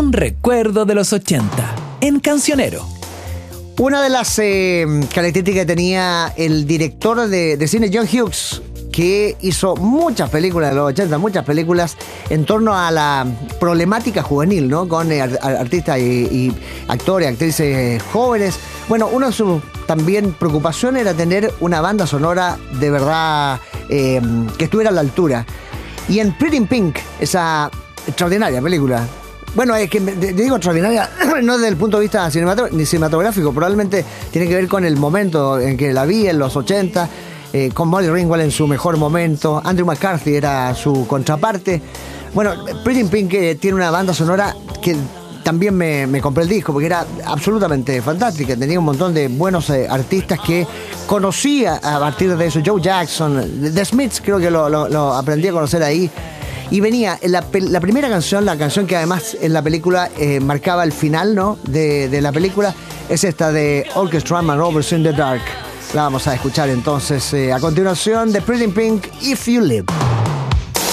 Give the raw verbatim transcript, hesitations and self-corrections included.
Un recuerdo de los ochenta, en Cancionero. Una de las eh, características que tenía el director de, de cine, John Hughes, que hizo muchas películas de los ochenta, muchas películas en torno a la problemática juvenil, ¿no? Con eh, artistas y, y actores, actrices jóvenes. Bueno, una de sus también preocupaciones era tener una banda sonora de verdad eh, que estuviera a la altura. Y en Pretty in Pink, esa extraordinaria película, bueno, es que te digo extraordinaria, no desde el punto de vista cinematográfico, ni cinematográfico, probablemente tiene que ver con el momento en que la vi, en los ochenta, eh, con Molly Ringwald en su mejor momento, Andrew McCarthy era su contraparte. Bueno, Pretty in Pink eh, tiene una banda sonora que también me, me compré el disco, porque era absolutamente fantástica, tenía un montón de buenos eh, artistas que conocía a partir de eso, Joe Jackson, The Smiths creo que lo, lo, lo aprendí a conocer ahí. Y venía, la, la primera canción, la canción que además en la película eh, marcaba el final, ¿no? de, de la película, es esta de Orchestra Man Rovers in the Dark. La vamos a escuchar entonces eh, a continuación de Pretty in Pink, If You Live.